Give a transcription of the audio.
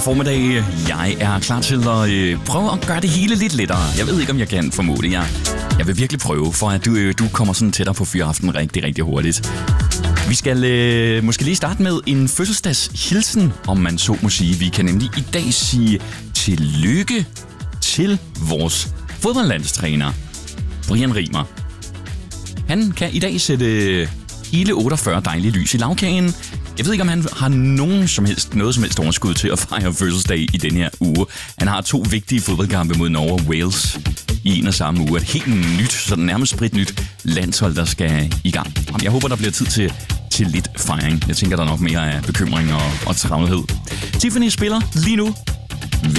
formiddag. Jeg er klar til at prøve at gøre det hele lidt lettere. Jeg ved ikke, om jeg kan formode det. Jeg vil virkelig prøve, for at du kommer sådan tættere på fyraften rigtig, rigtig hurtigt. Vi skal måske lige starte med en fødselsdagshilsen, om man så må sige. Vi kan nemlig i dag sige tillykke til vores fodboldlandstræner, Brian Riemer. Han kan i dag sætte hele 48 dejlige lys i lagkagen. Jeg ved ikke, om han har noget som helst overskud til at fejre fødselsdag i denne her uge. Han har 2 vigtige fodboldkampe mod Norge og Wales i en og samme uge. Et helt nyt, sådan nærmest spritnyt landshold, der skal i gang. Jeg håber, der bliver tid til lidt fejring. Jeg tænker, der er nok mere af bekymring og travlhed. Tiffany spiller lige nu